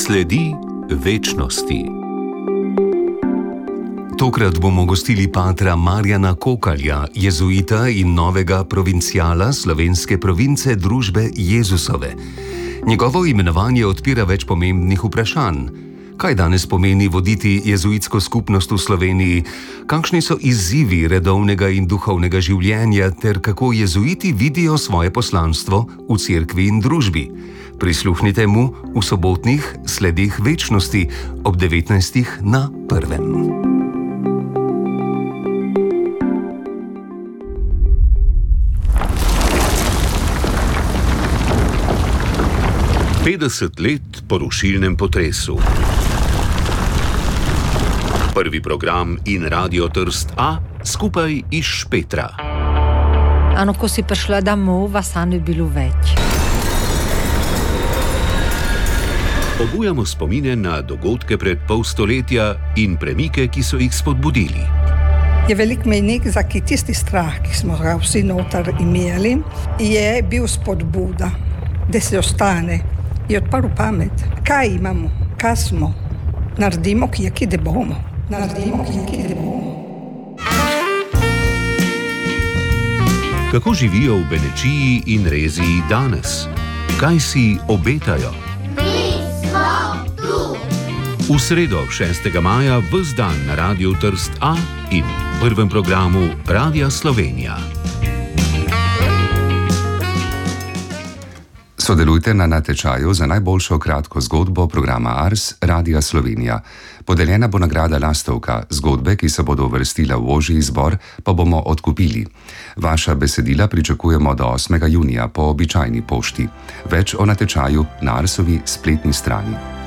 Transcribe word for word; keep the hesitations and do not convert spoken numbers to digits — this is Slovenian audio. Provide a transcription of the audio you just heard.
Sledi večnosti. Tokrat bomo gostili patra Marjana Kokalja, jezuita in novega provinciala slovenske province družbe Jezusove. Njegovo imenovanje odpira več pomembnih vprašanj. Kaj danes pomeni voditi jezuitsko skupnost v Sloveniji? Kakšni so izzivi redovnega in duhovnega življenja ter kako jezuiti vidijo svoje poslanstvo v cerkvi in družbi? Prisluhnite mu v sobotnih Sledeh večnosti ob devetnajstih na prvem. petdeset let po rušilnem potresu. Prvi program in Radio Trst A skupaj iz Špetra. Ano, ko si prišla domov, vas ne bilo več. Obujamo spomine na dogodke pred pol stoletja in premike, ki so jih spodbudili. Je velik mejnik za tisti strah, ki smo ga vsi noter imeli, je bil spodbuda, da se ostane. Je odprl pamet. Kaj imamo? Kaj smo? Naredimo, kje da bomo. Naredimo, kje da bomo. Kako živijo v Benečiji in Reziji danes? Kaj si obetajo? Mi smo tu! V sredo, šestega maja, ves dan na Radiu Trst A in prvem programu Radia Slovenija. Sodelujte na natečaju za najboljšo kratko zgodbo programa Ars Radia Slovenija. Podeljena bo nagrada Lastovka, zgodbe, ki se bodo uvrstile v ožji izbor, pa bomo odkupili. Vaša besedila pričakujemo do osmega junija po običajni pošti. Več o natečaju na Arsovi spletni strani.